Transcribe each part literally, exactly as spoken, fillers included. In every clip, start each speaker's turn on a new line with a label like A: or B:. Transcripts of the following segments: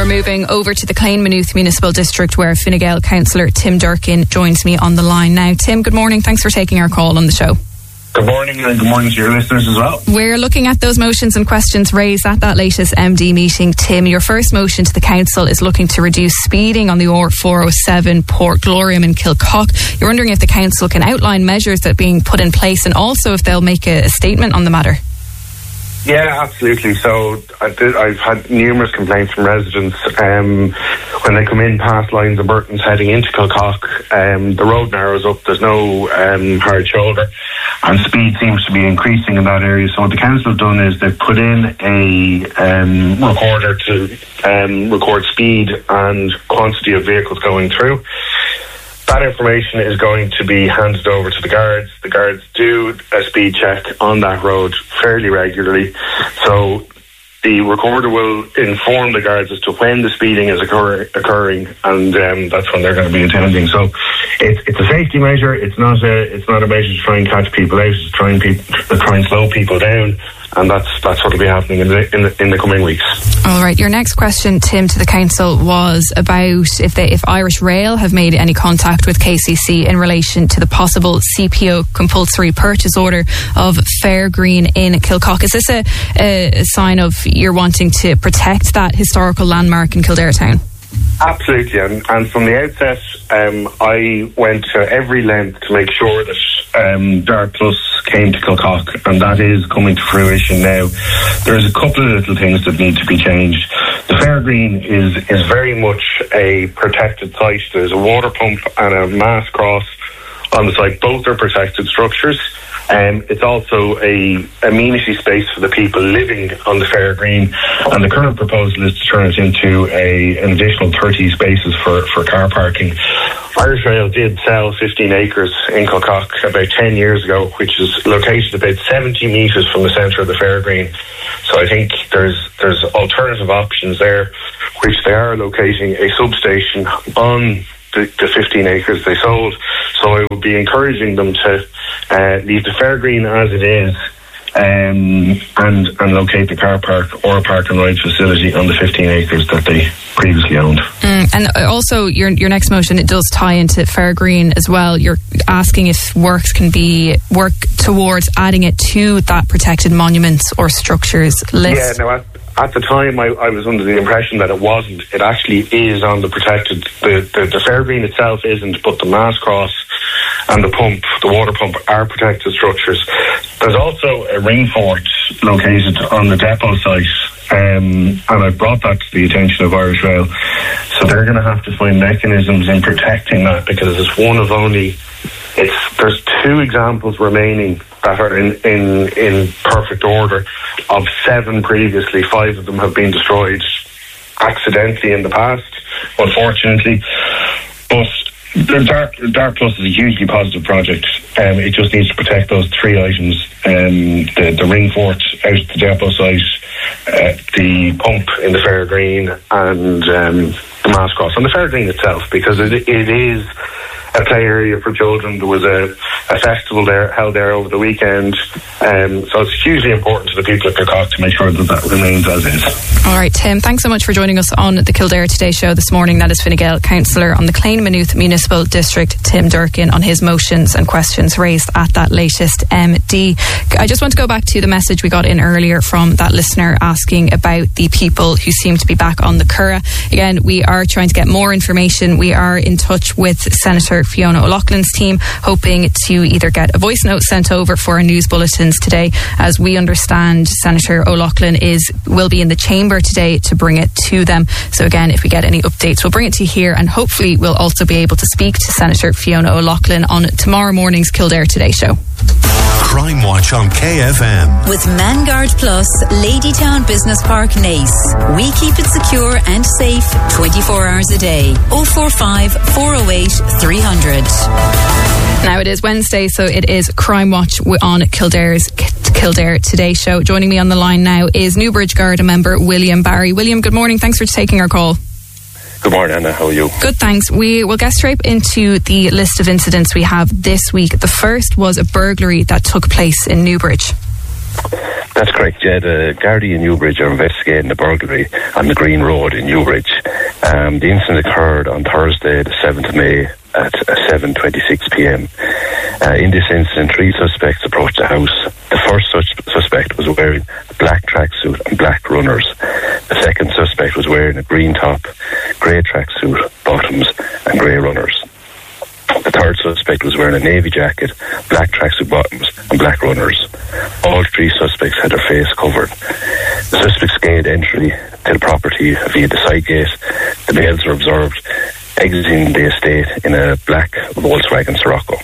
A: We're moving over to the Clane Maynooth Municipal District, where Fine Gael Councillor Tim Durkin joins me on the line now. Tim, good morning. Thanks for taking our call on the show.
B: Good morning, and good morning to your listeners as well.
A: We're looking at those motions and questions raised at that latest M D meeting. Tim, your first motion to the council is looking to reduce speeding on the R four oh seven Port Glorium in Kilcock. You're wondering if the council can outline measures that are being put in place, and also if they'll make a, a statement on the matter.
B: Yeah, absolutely. So I did, I've had numerous complaints from residents um, when they come in past Lyons and Burton's heading into Kilcock. Um, the road narrows up, there's no um, hard shoulder, and speed seems to be increasing in that area. So what the council have done is they've put in a um, recorder to um, record speed and quantity of vehicles going through. That information is going to be handed over to the guards. The guards do a speed check on that road fairly regularly. So the recorder will inform the guards as to when the speeding is occur- occurring, and um, that's when they're going to be attending. So it's it's a safety measure. It's not a it's not a measure to try and catch people out. It's to try and, pe- to try and slow people down. And that's that's what will be happening in the, in the in the coming weeks.
A: All right. Your next question, Tim, to the council was about if they if Irish Rail have made any contact with K C C in relation to the possible C P O compulsory purchase order of Fairgreen in Kilcock. Is this a, a, a sign of you're wanting to protect that historical landmark in Kildare town?
B: Absolutely, and, and from the outset, um, I went to every length to make sure that um, Dart Plus came to Kilcock, and that is coming to fruition now. There's a couple of little things that need to be changed. The Fairgreen is is very much a protected site. There's a water pump and a mass cross on the site. Both are protected structures. Um, it's also a amenity space for the people living on the Fairgreen, and the current proposal is to turn it into a, an additional thirty spaces for, for car parking. Irish Rail did sell fifteen acres in Kilcock about ten years ago, which is located about seventy metres from the centre of the Fairgreen. So I think there's there's alternative options there, which they are locating a substation on the, the fifteen acres they sold. So I would be encouraging them to uh, leave the Fairgreen as it is, um, and and locate the car park or a park and ride facility on the fifteen acres that they previously owned.
A: Mm, and also your your next motion, it does tie into Fairgreen as well. You're asking if works can be work towards adding it to that protected monuments or structures list.
B: Yeah, no, at, at the time I, I was under the impression that it wasn't. It actually is on the protected. The, the, the Fairgreen itself isn't, but the mass cross and the pump, the water pump, are protected structures. There's also a ring fort located on the depot site, um, and I brought that to the attention of Irish Rail. So they're going to have to find mechanisms in protecting that, because it's one of only, it's there's two examples remaining that are in, in, in perfect order of seven previously. Five of them have been destroyed accidentally in the past, unfortunately. But The Dart, Dart Plus is a hugely positive project. Um, it just needs to protect those three items: um, the, the ring fort out at the depot site, uh, the pump in the Fairgreen, and um, the mass cross on the Fairgreen itself, because it, it is a play area for children. There was a, a festival there held there over the weekend, um, so it's hugely important to the people of Kilcock to make sure that that remains as is.
A: All right, Tim, thanks so much for joining us on the Kildare Today show this morning. That is Fine Gael Councillor on the Clane Maynooth Municipal District, Tim Durkin, on his motions and questions raised at that latest M D. I just want to go back to the message we got in earlier from that listener asking about the people who seem to be back on the Curragh. Again, we are trying to get more information. We are in touch with Senator Fiona O'Loughlin's team, hoping to either get a voice note sent over for our news bulletins today. As we understand, Senator O'Loughlin is will be in the chamber today to bring it to them. So again, if we get any updates, we'll bring it to you here, and hopefully we'll also be able to speak to Senator Fiona O'Loughlin on tomorrow morning's Kildare Today show.
C: Crime Watch on K F M.
D: With Manguard Plus, Ladytown Business Park, Naas. We keep it secure and safe twenty-four hours a day. oh four five, four oh eight, three hundred.
A: Now it is Wednesday, so it is Crime Watch on Kildare's Kildare Today show. Joining me on the line now is Newbridge Garda member William Barry. William, good morning. Thanks for taking our call.
E: Good morning, Anna. How are you?
A: Good, thanks. We will get straight into the list of incidents we have this week. The first was a burglary that took place in Newbridge.
E: That's correct, yeah. The Gardaí in Newbridge are investigating the burglary on the Green Road in Newbridge. Um, the incident occurred on Thursday, the seventh of May at seven twenty-six p.m. Uh, in this incident, three suspects approached the house. The first sus- suspect was wearing a black tracksuit and black runners. The second suspect was wearing a green top, grey tracksuit, bottoms and grey runners. The third suspect was wearing a navy jacket, black tracksuit bottoms and black runners. All three suspects had their face covered. The suspects gained entry to the property via the side gate. The males were observed exiting the estate in a black Volkswagen Scirocco.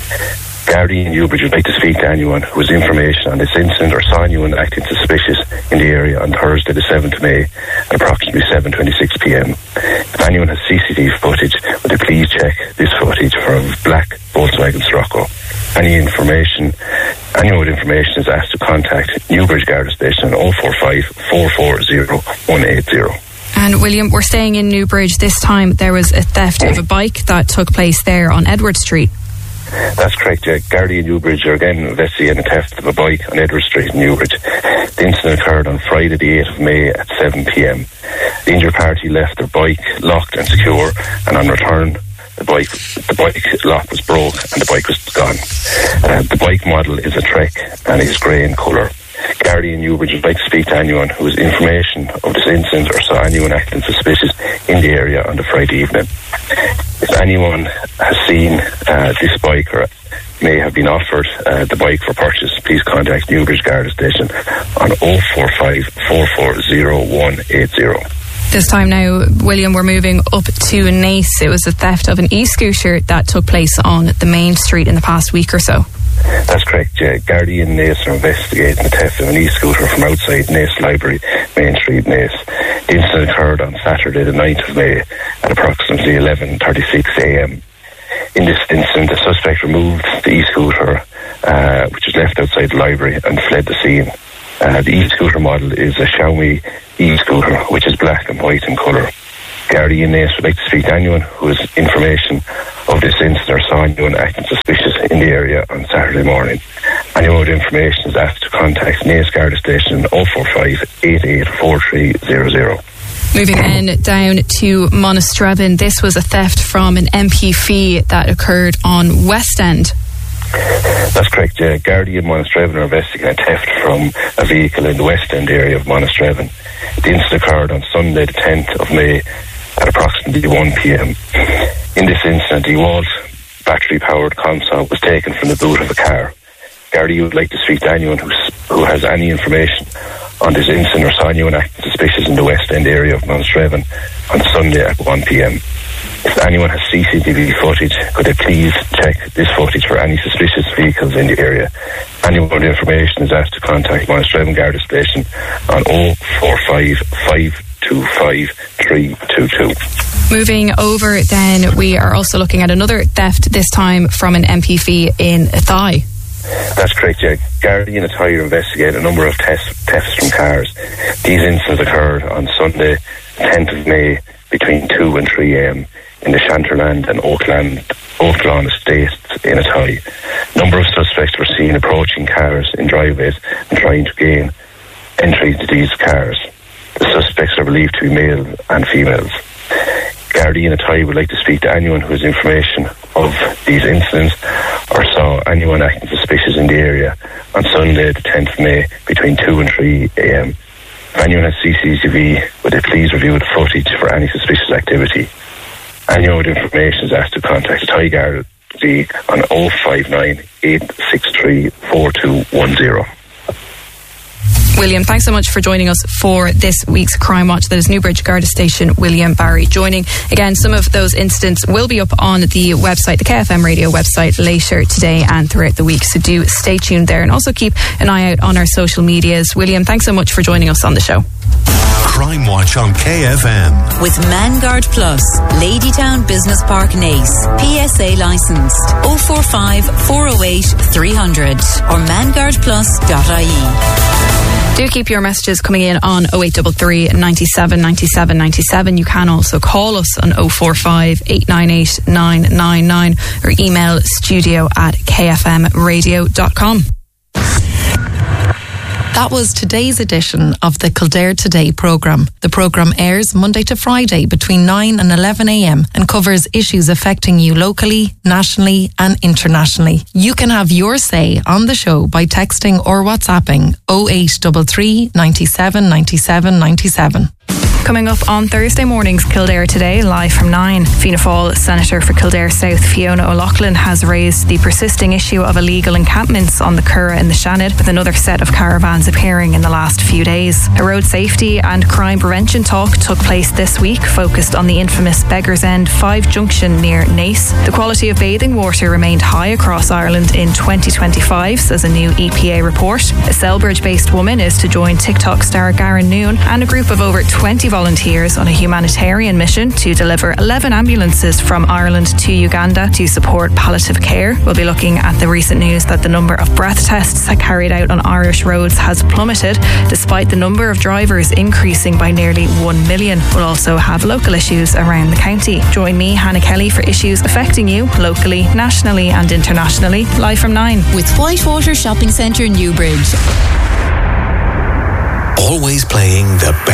E: Gardaí in Newbridge would like to speak to anyone who has information on this incident or saw anyone acting suspicious in the area on Thursday the seventh of May at approximately seven twenty-six p.m. If anyone has C C T V footage, would they please check this footage for a black Volkswagen Scirocco. Any information, anyone with information is asked to contact Newbridge Garda Station on oh four five, four four zero, one eight zero.
A: And William, we're staying in Newbridge. This time there was a theft of a bike that took place there on Edward Street.
E: That's correct, yeah. Gardaí in Newbridge are again investigating a theft of a bike on Edward Street in Newbridge. The incident occurred on Friday the eighth of May at seven p.m. The injured party left their bike locked and secure, and on return the bike the bike lock was broke and the bike was gone. Uh, the bike model is a Trek and is grey in colour. Gardaí in Newbridge would like to speak to anyone who has information of this incident or saw anyone acting suspicious in the area on the Friday evening. If anyone has seen uh, this bike or may have been offered uh, the bike for purchase, please contact Newbridge Garda Station on oh four five, four four zero, one eight zero.
A: This time now, William, we're moving up to Naas. It was a theft of an e-scooter that took place on the main street in the past week or so.
E: That's correct, yeah. Gardaí in Naas are investigating the theft of an e-scooter from outside Naas Library, Main Street, Naas. The incident occurred on Saturday the ninth of May at approximately eleven thirty-six a.m. In this incident, the suspect removed the e-scooter, uh, which was left outside the library, and fled the scene. Uh, the e-scooter model is a Xiaomi e-scooter, which is black and white in colour. Gardaí in Naas would like to speak to anyone who has information of this incident or saw anyone acting suspicious in the area on Saturday morning. Anyone with information is asked to contact Naas Garda Station oh four five, eight eight four three zero zero.
A: Moving then down to Monastrevin, this was a theft from an M P fee that occurred on West End.
E: That's correct, yeah. Gardaí in Monastrevin are investigating a theft from a vehicle in the West End area of Monastrevin. The incident occurred on Sunday the tenth of May at approximately one p.m. In this incident, the Walt battery-powered console was taken from the boot of a car. Gardaí would like to speak to anyone who's, who has any information on this incident or saw anyone acting suspicious in the West End area of Monastrevin on Sunday at one p.m. If anyone has C C T V footage, could they please check this footage for any suspicious vehicles in the area? Anyone with information is asked to contact Monastrevin Garda Station on oh four five, five two five, three two two.
A: Moving over then, we are also looking at another theft, this time from an M P fee in Athy.
E: That's correct, yeah. Gardaí in Athy investigate a number of thefts, thefts from cars. These incidents occurred on Sunday, tenth of May, between two and three a.m. in the Shanterland and Oakland, Oaklawn estates in Athy. A number of suspects were seen approaching cars in driveways and trying to gain entry to these cars. The suspects are believed to be male and females. Gardaí in Athy would like to speak to anyone who has information of these incidents or saw anyone acting suspicious in the area on Sunday the tenth of May between two and three a.m. If anyone has C C T V, would they please review the footage for any suspicious activity? Anyone with information is asked to contact Athy Gardaí on oh five nine, eight six three, four two one zero.
A: William, thanks so much for joining us for this week's Crime Watch. That is Newbridge Garda Station, William Barry joining. Again, some of those incidents will be up on the website, the K F M radio website, later today and throughout the week. So do stay tuned there and also keep an eye out on our social medias. William, thanks so much for joining us on the show.
C: Crime Watch on K F M.
D: With Manguard Plus, Ladytown Business Park, Naas. P S A licensed. oh four five, four oh eight, three hundred or manguard plus dot I E.
A: Do keep your messages coming in on oh eight three three, nine seven, nine seven, nine seven. You can also call us on oh four five, eight nine eight, nine nine nine or email studio at k f m radio dot com.
F: That was today's edition of the Kildare Today programme. The programme airs Monday to Friday between nine and eleven a m and covers issues affecting you locally, nationally and internationally. You can have your say on the show by texting or WhatsApping oh eight three three, nine seven, nine seven, nine seven.
A: Coming up on Thursday morning's Kildare Today, live from nine. Fianna Fáil Senator for Kildare South Fiona O'Loughlin has raised the persisting issue of illegal encampments on the Curragh in the Shannon, with another set of caravans appearing in the last few days. A road safety and crime prevention talk took place this week, focused on the infamous Beggars End five junction near Naas. The quality of bathing water remained high across Ireland in twenty twenty-five, says a new E P A report. A Selbridge-based woman is to join TikTok star Garen Noon and a group of over twenty volunteers on a humanitarian mission to deliver eleven ambulances from Ireland to Uganda to support palliative care. We'll be looking at the recent news that the number of breath tests carried out on Irish roads has plummeted, despite the number of drivers increasing by nearly one million. We'll also have local issues around the county. Join me, Hannah Kelly, for issues affecting you locally, nationally and internationally, live from nine.
D: With Whitewater Shopping Centre, Newbridge.
C: Always playing the